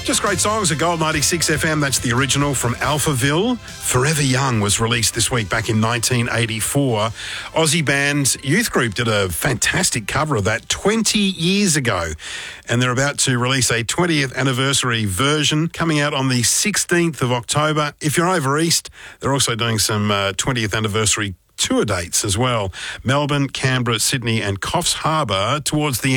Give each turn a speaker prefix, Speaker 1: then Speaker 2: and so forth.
Speaker 1: Just great songs at Gold 96 FM. That's the original from Alphaville. Forever Young was released this week back in 1984. Aussie band Youth Group did a fantastic cover of that 20 years ago. And they're about to release a 20th anniversary version coming out on the 16th of October. If you're over east, they're also doing some 20th anniversary tour dates as well. Melbourne, Canberra, Sydney and Coffs Harbour towards the